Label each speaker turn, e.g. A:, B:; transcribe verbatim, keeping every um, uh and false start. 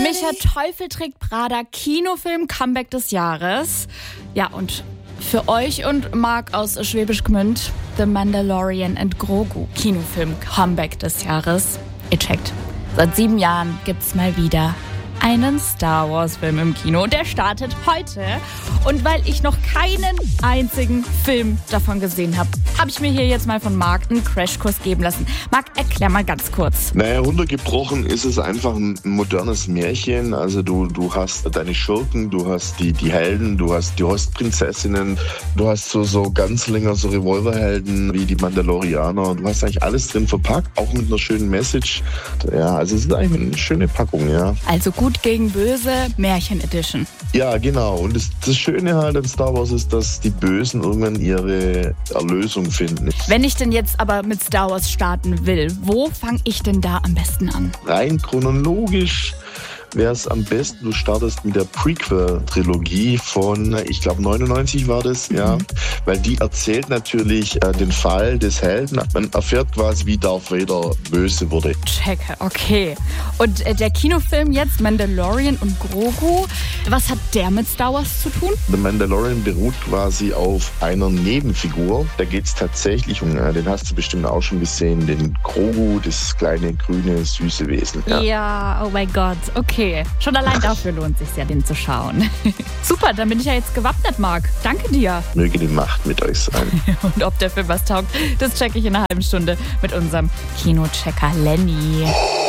A: Micha, Teufel trägt Prada, Kinofilm, Comeback des Jahres. Ja, und für euch und Marc aus Schwäbisch Gmünd, The Mandalorian and Grogu, Kinofilm, Comeback des Jahres. Ihr checkt, seit sieben Jahren gibt's mal wieder einen Star Wars Film im Kino. Der startet heute. Und weil ich noch keinen einzigen Film davon gesehen habe, habe ich mir hier jetzt mal von Marc einen Crashkurs geben lassen. Marc, erklär mal ganz kurz.
B: Naja, runtergebrochen ist es einfach ein modernes Märchen. Also du, du hast deine Schurken, du hast die, die Helden, du hast die Hostprinzessinnen, du hast so, so ganz länger so Revolverhelden wie die Mandalorianer. Du hast eigentlich alles drin verpackt, auch mit einer schönen Message. Ja, also es ist eigentlich eine schöne Packung, ja.
A: Also gut gegen böse, Märchen Edition.
B: Ja, genau. Und das, das Schöne halt an Star Wars ist, dass die Bösen irgendwann ihre Erlösung finden.
A: Wenn ich denn jetzt aber mit Star Wars starten will, wo fange ich denn da am besten an?
B: Rein chronologisch wäre es am besten, du startest mit der Prequel-Trilogie von, ich glaube neunundneunzig war das, mhm. ja, weil die erzählt natürlich äh, den Fall des Helden. Man erfährt quasi, wie Darth Vader böse wurde.
A: Checke, okay. Und äh, der Kinofilm jetzt, Mandalorian und Grogu, was hat der mit Star Wars zu tun?
B: The Mandalorian beruht quasi auf einer Nebenfigur. Da geht es tatsächlich um, äh, den hast du bestimmt auch schon gesehen, den Grogu, das kleine, grüne, süße Wesen.
A: Ja, ja, oh mein Gott, okay. Okay, schon allein dafür lohnt es sich ja, den zu schauen. Super, dann bin ich ja jetzt gewappnet, Marc. Danke dir.
B: Möge die Macht mit euch sein.
A: Und ob der Film was taugt, das checke ich in einer halben Stunde mit unserem Kinochecker Lenny.